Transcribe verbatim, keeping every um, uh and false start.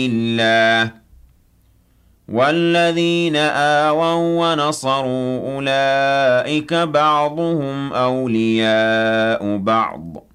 الله والذين آووا ونصروا أولئك بعضهم أولياء بعض